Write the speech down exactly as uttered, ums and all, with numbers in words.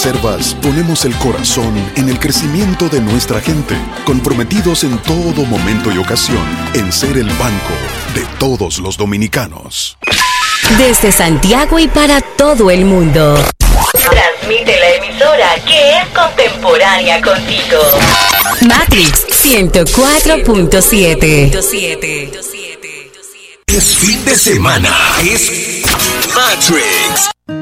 Banreservas ponemos el corazón en el crecimiento de nuestra gente, comprometidos en todo momento y ocasión en ser el banco de todos los dominicanos. Desde Santiago y para todo el mundo. Transmite la emisora que es contemporánea contigo. Matrix ciento cuatro punto siete. Es fin de semana. Es Matrix.